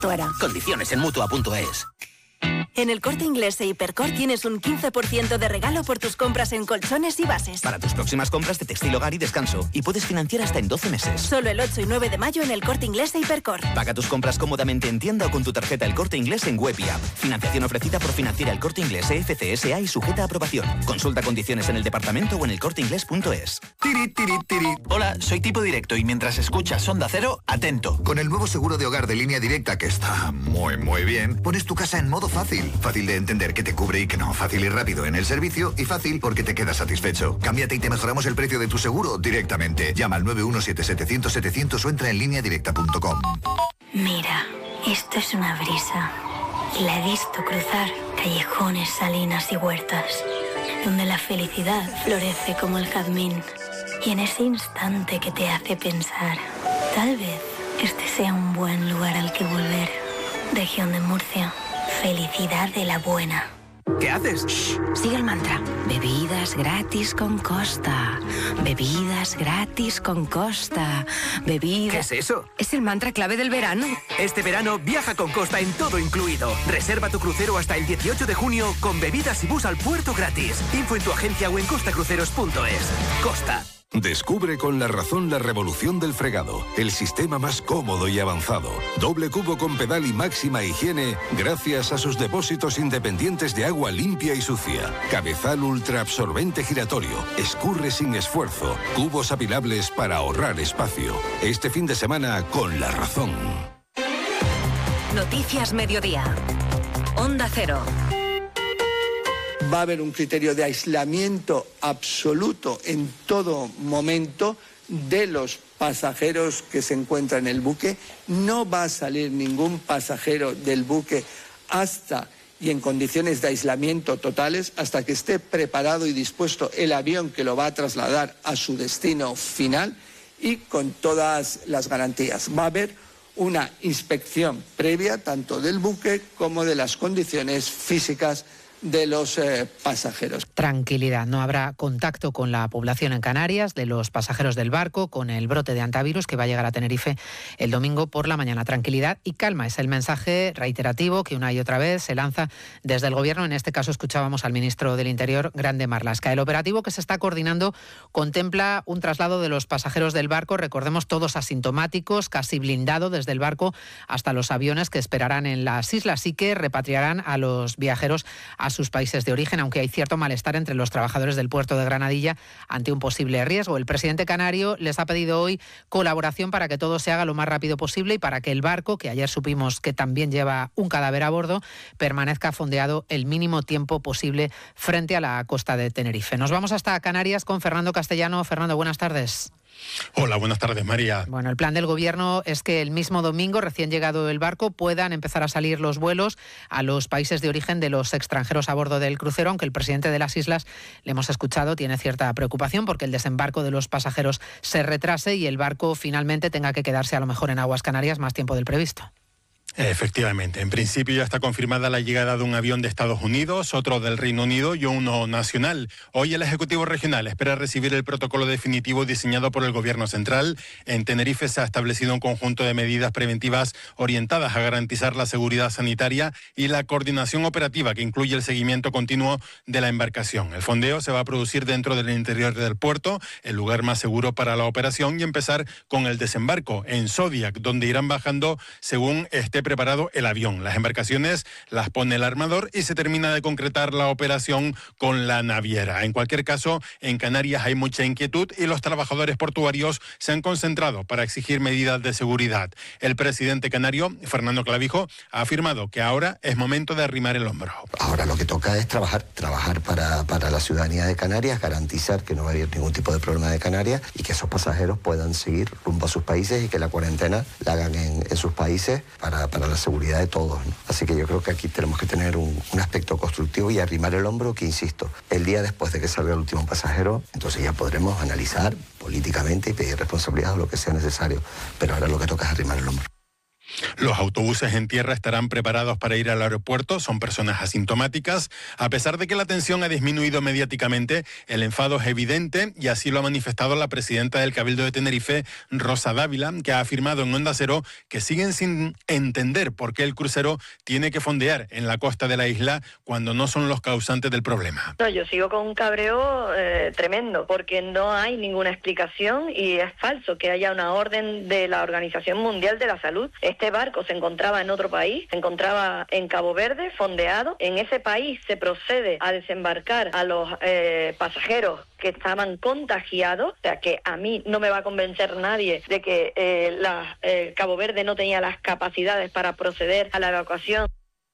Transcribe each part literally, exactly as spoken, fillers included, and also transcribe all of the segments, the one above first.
Tuera. Condiciones en Mutua punto es. En el Corte Inglés e Hipercor tienes un quince por ciento de regalo por tus compras en colchones y bases. Para tus próximas compras de textil, hogar y descanso. Y puedes financiar hasta en doce meses. Solo el ocho y nueve de mayo en el Corte Inglés e Hipercor. Paga tus compras cómodamente en tienda o con tu tarjeta El Corte Inglés en web y app. Financiación ofrecida por Financiera El Corte Inglés E F C S A y sujeta a aprobación. Consulta condiciones en el departamento o en el corte inglés punto es. Tiri, tiri, tiri. Hola, soy Tipo Directo y mientras escuchas Onda Cero, atento. Con el nuevo seguro de hogar de Línea Directa, que está muy, muy bien, pones tu casa en modo fácil. Fácil de entender que te cubre y que no. Fácil y rápido en el servicio y fácil porque te quedas satisfecho. Cámbiate y te mejoramos el precio de tu seguro directamente. Llama al nueve uno siete setecientos setecientos o entra en línea directa punto com. Mira, esto es una brisa. Y la he visto cruzar callejones, salinas y huertas, donde la felicidad florece como el jazmín. Y en ese instante que te hace pensar, tal vez este sea un buen lugar al que volver. Región de Murcia. Felicidad de la buena. ¿Qué haces? Shh, sigue el mantra. Bebidas gratis con Costa. Bebidas gratis con Costa. Bebidas... ¿Qué es eso? Es el mantra clave del verano. Este verano viaja con Costa en todo incluido. Reserva tu crucero hasta el dieciocho de junio con bebidas y bus al puerto gratis. Info en tu agencia o en costacruceros punto es. Costa. Descubre con La Razón la revolución del fregado, el sistema más cómodo y avanzado. Doble cubo con pedal y máxima higiene gracias a sus depósitos independientes de agua limpia y sucia. Cabezal ultraabsorbente giratorio, escurre sin esfuerzo, cubos apilables para ahorrar espacio. Este fin de semana con La Razón. Noticias Mediodía. Onda Cero. Va a haber un criterio de aislamiento absoluto en todo momento de los pasajeros que se encuentran en el buque. No va a salir ningún pasajero del buque hasta y en condiciones de aislamiento totales, hasta que esté preparado y dispuesto el avión que lo va a trasladar a su destino final y con todas las garantías. Va a haber una inspección previa tanto del buque como de las condiciones físicas de los eh, pasajeros. Tranquilidad, no habrá contacto con la población en Canarias, de los pasajeros del barco, con el brote de antivirus que va a llegar a Tenerife el domingo por la mañana. Tranquilidad y calma es el mensaje reiterativo que una y otra vez se lanza desde el Gobierno. En este caso escuchábamos al ministro del Interior, Grande Marlaska. El operativo que se está coordinando contempla un traslado de los pasajeros del barco, recordemos todos asintomáticos, casi blindado desde el barco hasta los aviones que esperarán en las islas y que repatriarán a los viajeros a sus países de origen, aunque hay cierto malestar entre los trabajadores del puerto de Granadilla ante un posible riesgo. El presidente canario les ha pedido hoy colaboración para que todo se haga lo más rápido posible y para que el barco, que ayer supimos que también lleva un cadáver a bordo, permanezca fondeado el mínimo tiempo posible frente a la costa de Tenerife. Nos vamos hasta Canarias con Fernando Castellano. Fernando, buenas tardes. Hola, buenas tardes, María. Bueno, el plan del Gobierno es que el mismo domingo, recién llegado el barco, puedan empezar a salir los vuelos a los países de origen de los extranjeros a bordo del crucero, aunque el presidente de las islas, le hemos escuchado, tiene cierta preocupación porque el desembarco de los pasajeros se retrase y el barco finalmente tenga que quedarse a lo mejor en aguas canarias más tiempo del previsto. Efectivamente, en principio ya está confirmada la llegada de un avión de Estados Unidos, otro del Reino Unido y uno nacional. Hoy el Ejecutivo Regional espera recibir el protocolo definitivo diseñado por el Gobierno Central. En Tenerife se ha establecido un conjunto de medidas preventivas orientadas a garantizar la seguridad sanitaria y la coordinación operativa que incluye el seguimiento continuo de la embarcación. El fondeo se va a producir dentro del interior del puerto, el lugar más seguro para la operación, y empezar con el desembarco en Zodiac, donde irán bajando según esté preparado el avión. Las embarcaciones las pone el armador y se termina de concretar la operación con la naviera. En cualquier caso, en Canarias hay mucha inquietud y los trabajadores portuarios se han concentrado para exigir medidas de seguridad. El presidente canario, Fernando Clavijo, ha afirmado que ahora es momento de arrimar el hombro. Ahora lo que toca es trabajar, trabajar para, para la ciudadanía de Canarias, garantizar que no va a haber ningún tipo de problema de Canarias y que esos pasajeros puedan seguir rumbo a sus países y que la cuarentena la hagan en, en sus países para para la seguridad de todos, ¿no? Así que yo creo que aquí tenemos que tener un, un aspecto constructivo y arrimar el hombro, que insisto, el día después de que salga el último pasajero, entonces ya podremos analizar políticamente y pedir responsabilidad o lo que sea necesario, pero ahora lo que toca es arrimar el hombro. Los autobuses en tierra estarán preparados para ir al aeropuerto, son personas asintomáticas. A pesar de que la tensión ha disminuido mediáticamente, el enfado es evidente y así lo ha manifestado la presidenta del Cabildo de Tenerife, Rosa Dávila, que ha afirmado en Onda Cero que siguen sin entender por qué el crucero tiene que fondear en la costa de la isla cuando no son los causantes del problema. No, yo sigo con un cabreo eh, tremendo, porque no hay ninguna explicación y es falso que haya una orden de la Organización Mundial de la Salud. Este barco se encontraba en otro país, se encontraba en Cabo Verde, fondeado. En ese país se procede a desembarcar a los eh, pasajeros que estaban contagiados, o sea que a mí no me va a convencer nadie de que eh, la, eh, Cabo Verde no tenía las capacidades para proceder a la evacuación.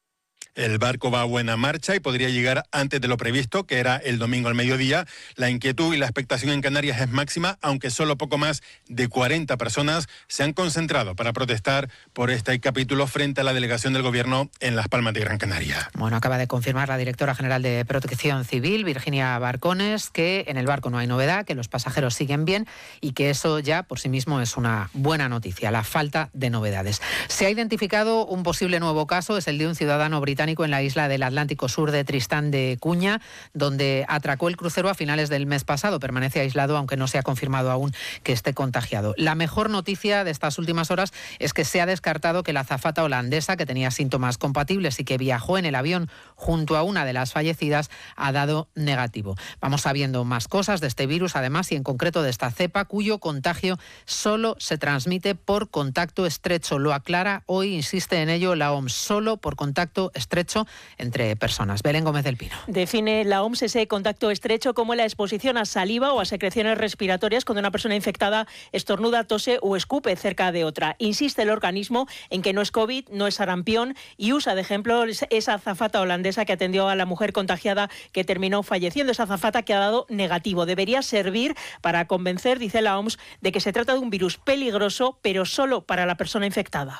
El barco va a buena marcha y podría llegar antes de lo previsto, que era el domingo al mediodía. La inquietud y la expectación en Canarias es máxima, aunque solo poco más de cuarenta personas se han concentrado para protestar por este capítulo frente a la delegación del Gobierno en Las Palmas de Gran Canaria. Bueno, acaba de confirmar la directora general de Protección Civil, Virginia Barcones, que en el barco no hay novedad, que los pasajeros siguen bien y que eso ya por sí mismo es una buena noticia, la falta de novedades. Se ha identificado un posible nuevo caso, es el de un ciudadano británico en la isla del Atlántico Sur de Tristán de Cuña, donde atracó el crucero a finales del mes pasado. Permanece aislado, aunque no se ha confirmado aún que esté contagiado. La mejor noticia de estas últimas horas es que se ha descartado que la azafata holandesa, que tenía síntomas compatibles y que viajó en el avión junto a una de las fallecidas, ha dado negativo. Vamos sabiendo más cosas de este virus, además, y en concreto de esta cepa, cuyo contagio solo se transmite por contacto estrecho. Lo aclara hoy, insiste en ello la O M S, solo por contacto estrecho entre personas. Belén Gómez del Pino. Define la O M S ese contacto estrecho como la exposición a saliva o a secreciones respiratorias cuando una persona infectada estornuda, tose o escupe cerca de otra. Insiste el organismo en que no es COVID, no es sarampión y usa de ejemplo esa azafata holandesa que atendió a la mujer contagiada que terminó falleciendo. Esa azafata que ha dado negativo. Debería servir para convencer, dice la O M S, de que se trata de un virus peligroso, pero solo para la persona infectada.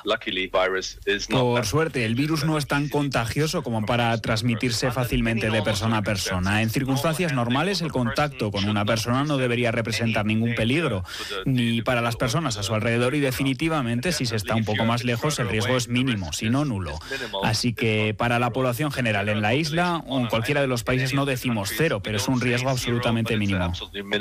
Por suerte, el virus no es tan contagioso como para transmitirse fácilmente de persona a persona. En circunstancias normales, el contacto con una persona no debería representar ningún peligro, ni para las personas a su alrededor, y definitivamente, si se está un poco más lejos, el riesgo es mínimo, si no nulo. Así que para la población general en la isla o en cualquiera de los países no decimos cero, pero es un riesgo absolutamente mínimo.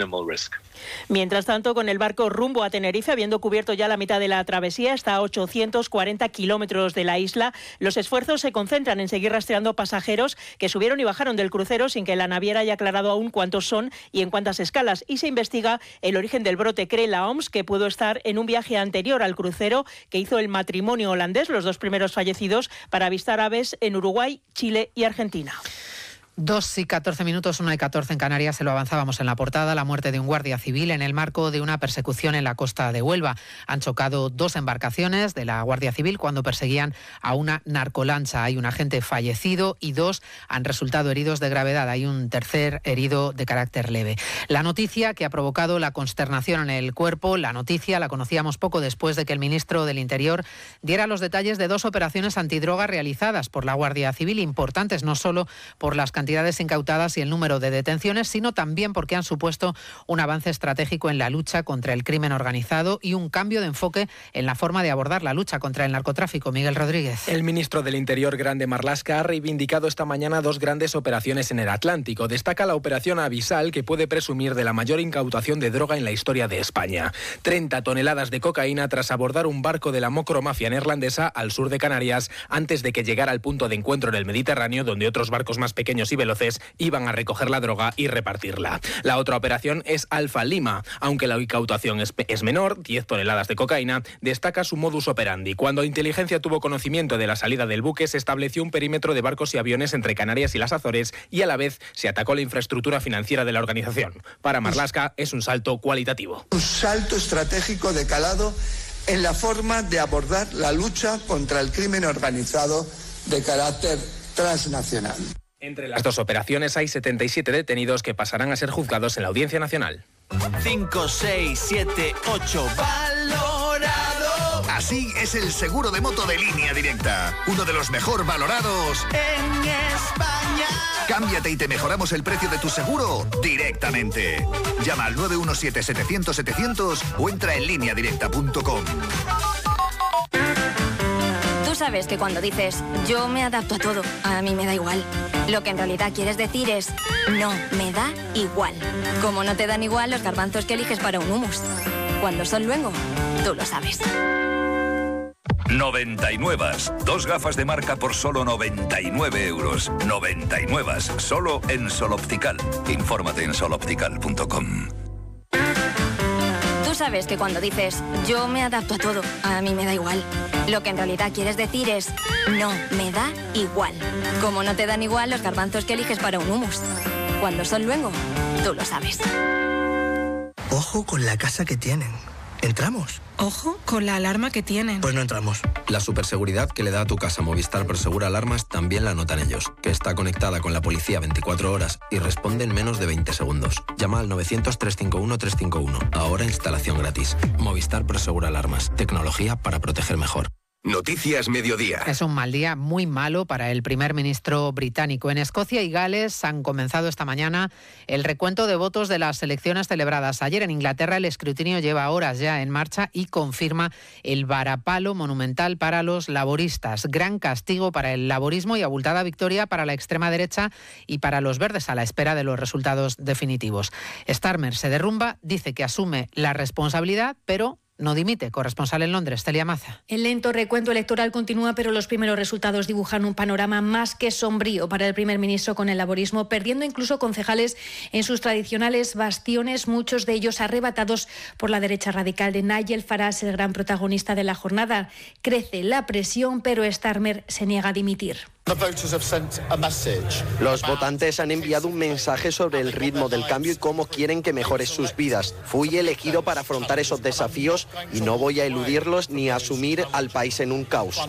Mientras tanto, con el barco rumbo a Tenerife, habiendo cubierto ya la mitad de la travesía, está a ochocientos cuarenta kilómetros de la isla, los esfuerzos se concentran en seguir rastreando pasajeros que subieron y bajaron del crucero sin que la naviera haya aclarado aún cuántos son y en cuántas escalas. Y se investiga el origen del brote. Cree la O M S que pudo estar en un viaje anterior al crucero que hizo el matrimonio holandés, los dos primeros fallecidos, para avistar aves en Uruguay, Chile y Argentina. Dos y catorce minutos, una y catorce en Canarias, se lo avanzábamos en la portada, la muerte de un guardia civil en el marco de una persecución en la costa de Huelva. Han chocado dos embarcaciones de la Guardia Civil cuando perseguían a una narcolancha. Hay un agente fallecido y dos han resultado heridos de gravedad. Hay un tercer herido de carácter leve. La noticia que ha provocado la consternación en el cuerpo, la noticia la conocíamos poco después de que el ministro del Interior diera los detalles de dos operaciones antidroga realizadas por la Guardia Civil, importantes no solo por las cantidades cantidades incautadas y el número de detenciones, sino también porque han supuesto un avance estratégico en la lucha contra el crimen organizado y un cambio de enfoque en la forma de abordar la lucha contra el narcotráfico. Miguel Rodríguez. El ministro del Interior, Grande Marlaska, ha reivindicado esta mañana dos grandes operaciones en el Atlántico. Destaca la operación Avisal, que puede presumir de la mayor incautación de droga en la historia de España. treinta toneladas de cocaína tras abordar un barco de la mocromafia neerlandesa al sur de Canarias antes de que llegara al punto de encuentro en el Mediterráneo, donde otros barcos más pequeños y veloces iban a recoger la droga y repartirla. La otra operación es Alfa Lima. Aunque la incautación es, es menor, diez toneladas de cocaína, destaca su modus operandi. Cuando inteligencia tuvo conocimiento de la salida del buque, se estableció un perímetro de barcos y aviones entre Canarias y las Azores y a la vez se atacó la infraestructura financiera de la organización. Para Marlaska es un salto cualitativo. Un salto estratégico de calado en la forma de abordar la lucha contra el crimen organizado de carácter transnacional. Entre las dos operaciones hay setenta y siete detenidos que pasarán a ser juzgados en la Audiencia Nacional. cinco, seis, siete, ocho, valorado. Así es el seguro de moto de Línea Directa. Uno de los mejor valorados en España. Cámbiate y te mejoramos el precio de tu seguro directamente. Llama al nueve uno siete, setecientos, setecientos o entra en línea directa punto com. sabes que cuando dices yo me adapto a todo, a mí me da igual, lo que en realidad quieres decir es no, me da igual. Como no te dan igual los garbanzos que eliges para un hummus. Cuando son luengo, tú lo sabes. noventa y nueve. Dos gafas de marca por solo noventa y nueve euros. noventa y nueve. Solo en Sol Optical. Infórmate en sol optical punto com. Tú sabes que cuando dices yo me adapto a todo, a mí me da igual, lo que en realidad quieres decir es no, me da igual. Como no te dan igual los garbanzos que eliges para un hummus. Cuando son luengo, tú lo sabes. Ojo con la casa que tienen. ¿Entramos? Ojo con la alarma que tienen. Pues no entramos. La superseguridad que le da a tu casa Movistar Prosegur Alarmas también la notan ellos, que está conectada con la policía veinticuatro horas y responde en menos de veinte segundos. Llama al novecientos, trescientos cincuenta y uno, trescientos cincuenta y uno. Ahora instalación gratis. Movistar Prosegur Alarmas. Tecnología para proteger mejor. Noticias Mediodía. Es un mal día muy malo para el primer ministro británico. En Escocia y Gales han comenzado esta mañana el recuento de votos de las elecciones celebradas ayer. En Inglaterra el escrutinio lleva horas ya en marcha y confirma el varapalo monumental para los laboristas. Gran castigo para el laborismo y abultada victoria para la extrema derecha y para los verdes a la espera de los resultados definitivos. Starmer se derrumba, dice que asume la responsabilidad, pero no dimite. Corresponsal en Londres, Celia Maza. El lento recuento electoral continúa, pero los primeros resultados dibujan un panorama más que sombrío para el primer ministro, con el laborismo perdiendo incluso concejales en sus tradicionales bastiones, muchos de ellos arrebatados por la derecha radical de Nigel Farage, el gran protagonista de la jornada. Crece la presión, pero Starmer se niega a dimitir. Los votantes han enviado un mensaje sobre el ritmo del cambio y cómo quieren que mejore sus vidas. Fui elegido para afrontar esos desafíos y no voy a eludirlos ni a asumir al país en un caos.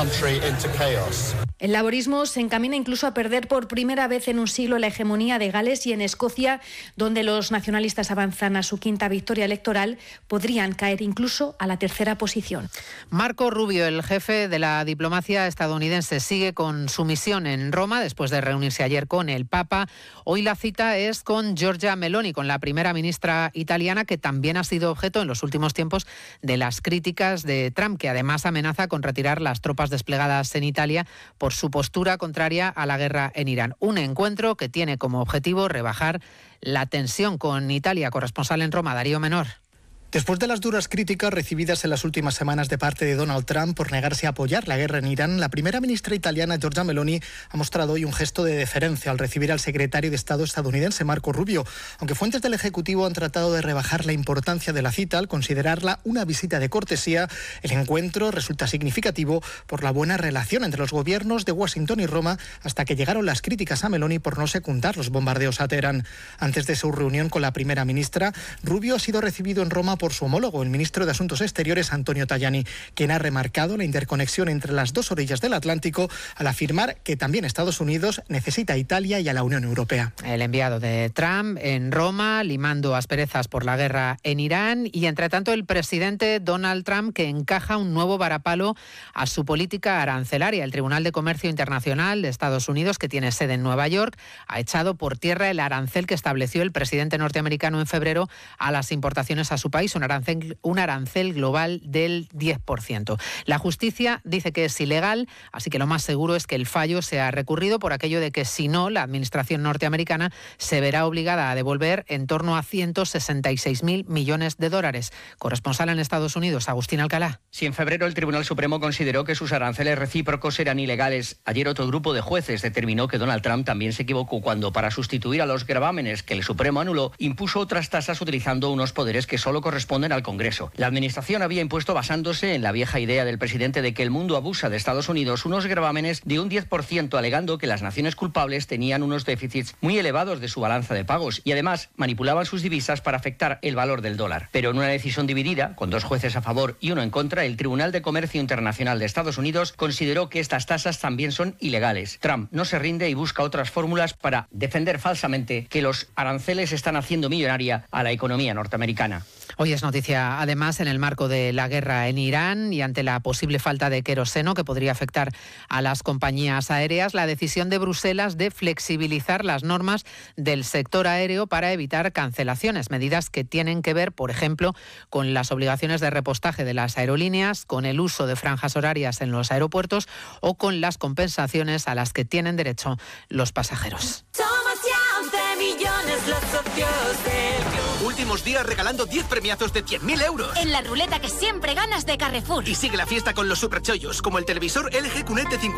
El laborismo se encamina incluso a perder por primera vez en un siglo la hegemonía de Gales, y en Escocia, donde los nacionalistas avanzan a su quinta victoria electoral, podrían caer incluso a la tercera posición. Marco Rubio, el jefe de la diplomacia estadounidense, sigue con su misión en Roma después de reunirse ayer con el Papa. Hoy la cita es con Giorgia Meloni, con la primera ministra italiana, que también ha sido objeto en los últimos tiempos de las críticas de Trump, que además amenaza con retirar las tropas desplegadas en Italia por su postura contraria a la guerra en Irán. Un encuentro que tiene como objetivo rebajar la tensión con Italia. Corresponsal en Roma, Darío Menor. Después de las duras críticas recibidas en las últimas semanas de parte de Donald Trump por negarse a apoyar la guerra en Irán, la primera ministra italiana, Giorgia Meloni, ha mostrado hoy un gesto de deferencia al recibir al secretario de Estado estadounidense, Marco Rubio. Aunque fuentes del Ejecutivo han tratado de rebajar la importancia de la cita al considerarla una visita de cortesía, el encuentro resulta significativo por la buena relación entre los gobiernos de Washington y Roma, hasta que llegaron las críticas a Meloni por no secundar los bombardeos a Teherán. Antes de su reunión con la primera ministra, Rubio ha sido recibido en Roma por su homólogo, el ministro de Asuntos Exteriores, Antonio Tajani, quien ha remarcado la interconexión entre las dos orillas del Atlántico al afirmar que también Estados Unidos necesita a Italia y a la Unión Europea. El enviado de Trump en Roma, limando asperezas por la guerra en Irán, y entre tanto el presidente Donald Trump, que encaja un nuevo varapalo a su política arancelaria. El Tribunal de Comercio Internacional de Estados Unidos, que tiene sede en Nueva York, ha echado por tierra el arancel que estableció el presidente norteamericano en febrero a las importaciones a su país, un arancel un arancel global del diez por ciento. La justicia dice que es ilegal, así que lo más seguro es que el fallo sea recurrido, por aquello de que si no, la administración norteamericana se verá obligada a devolver en torno a ciento sesenta y seis mil millones de dólares. Corresponsal en Estados Unidos, Agustín Alcalá. Si en febrero el Tribunal Supremo consideró que sus aranceles recíprocos eran ilegales, ayer otro grupo de jueces determinó que Donald Trump también se equivocó cuando, para sustituir a los gravámenes que el Supremo anuló, impuso otras tasas utilizando unos poderes que solo corresponden al Congreso. La Administración había impuesto, basándose en la vieja idea del presidente de que el mundo abusa de Estados Unidos, unos gravámenes de un diez por ciento, alegando que las naciones culpables tenían unos déficits muy elevados de su balanza de pagos y además manipulaban sus divisas para afectar el valor del dólar. Pero en una decisión dividida, con dos jueces a favor y uno en contra, el Tribunal de Comercio Internacional de Estados Unidos consideró que estas tasas también son ilegales. Trump no se rinde y busca otras fórmulas para defender falsamente que los aranceles están haciendo millonaria a la economía norteamericana. Hoy es noticia, además, en el marco de la guerra en Irán y ante la posible falta de queroseno que podría afectar a las compañías aéreas, la decisión de Bruselas de flexibilizar las normas del sector aéreo para evitar cancelaciones, medidas que tienen que ver, por ejemplo, con las obligaciones de repostaje de las aerolíneas, con el uso de franjas horarias en los aeropuertos o con las compensaciones a las que tienen derecho los pasajeros. Somos ya once millones los socios del club. Últimos días regalando diez premiazos de cien mil euros. En la ruleta que siempre ganas de Carrefour. Y sigue la fiesta con los superchollos, como el televisor L G Q N E T cincuenta.